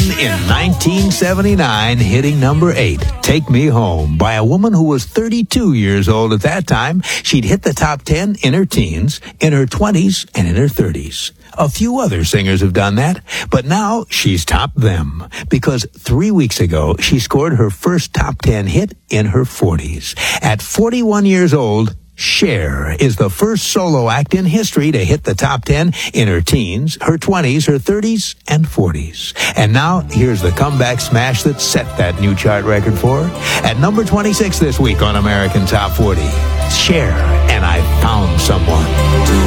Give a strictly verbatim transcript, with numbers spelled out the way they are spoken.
in nineteen seventy-nine, hitting number eight, Take Me Home, by a woman who was thirty-two years old at that time. She'd hit the top ten in her teens, in her twenties, and in her thirties. A few other singers have done that, but now she's topped them, because three weeks ago, she scored her first top ten hit in her forties. At forty-one years old, Cher is the first solo act in history to hit the top ten in her teens, her twenties, her thirties, and forties. And now, here's the comeback smash that set that new chart record for her. At number twenty-six this week on American Top forty, Cher, and I Found Someone.